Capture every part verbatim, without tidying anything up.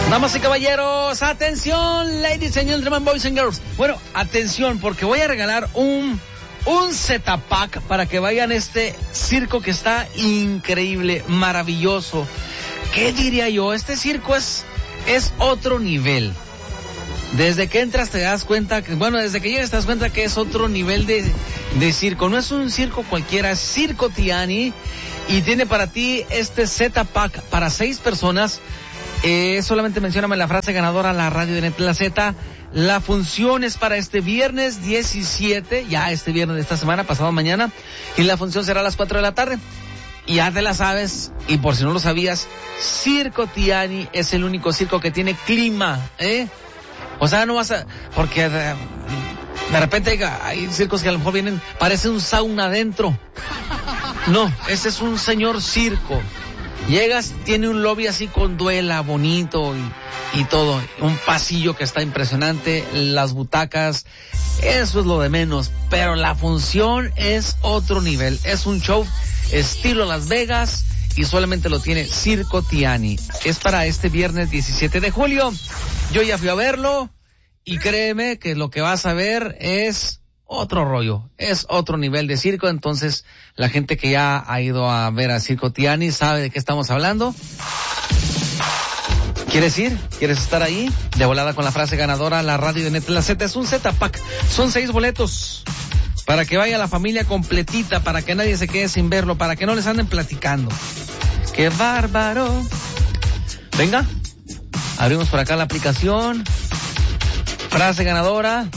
Damas y caballeros, atención, ladies and gentlemen, boys and girls. Bueno, atención, porque voy a regalar un, un Z-Pack para que vayan a este circo que está increíble, maravilloso. ¿Qué diría yo? Este circo es, es otro nivel. Desde que entras te das cuenta, que, bueno, desde que llegas te das cuenta que es otro nivel de, de circo. No es un circo cualquiera, es Circo Tiani. Y tiene para ti este Z-Pack para seis personas. Eh, solamente mencióname la frase ganadora a la radio de Net La Z. La función es para este viernes diecisiete, ya este viernes de esta semana, pasado mañana. Y la función será a las cuatro de la tarde. Y ya te la sabes, y por si no lo sabías, Circo Tiani es el único circo que tiene clima, ¿eh? O sea, no vas a... Porque de, de repente hay, hay circos que a lo mejor vienen, parece un sauna adentro. No, este es un señor circo. Llegas, tiene un lobby así con duela, bonito y, y todo. Un pasillo que está impresionante, las butacas, eso es lo de menos. Pero la función es otro nivel. Es un show estilo Las Vegas y solamente lo tiene Circo Tiani. Es para este viernes diecisiete de julio. Yo ya fui a verlo y créeme que lo que vas a ver es otro rollo, es otro nivel de circo. Entonces la gente que ya ha ido a ver a Circo Tiani sabe de qué estamos hablando. ¿Quieres ir? ¿Quieres estar ahí? De volada con la frase ganadora, la radio de Net La Z. Es un Z-Pack, son seis boletos para que vaya la familia completita, para que nadie se quede sin verlo, para que no les anden platicando. ¡Qué bárbaro! Venga, abrimos por acá la aplicación. Frase ganadora.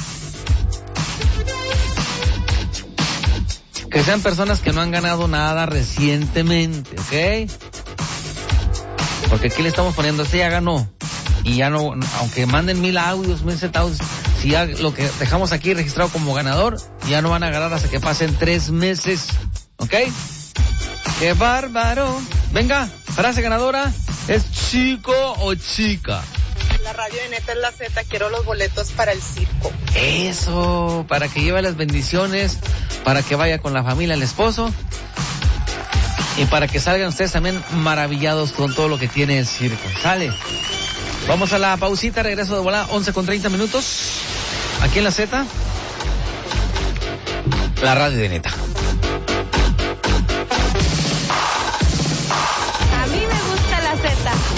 Que sean personas que no han ganado nada recientemente, ¿ok? Porque aquí le estamos poniendo, este ya ganó. Y ya no, aunque manden mil audios, mil set audios, si ya lo que dejamos aquí registrado como ganador, ya no van a ganar hasta que pasen tres meses, ¿ok? ¡Qué bárbaro! Venga, frase ganadora, ¿es chico o chica? La radio de Net La Z, quiero los boletos para el circo. Eso, para que lleve las bendiciones, para que vaya con la familia, el esposo, y para que salgan ustedes también maravillados con todo lo que tiene el circo. Sale. Vamos a la pausita, regreso de volada, once con treinta minutos, aquí en La Z, la radio de Neta.